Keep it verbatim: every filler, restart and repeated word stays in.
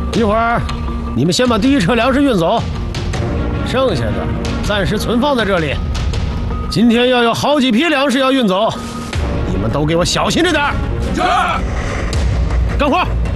一会儿你们先把第一车粮食运走，剩下的暂时存放在这里。今天要有好几批粮食要运走，你们都给我小心着点儿。 是。 干活。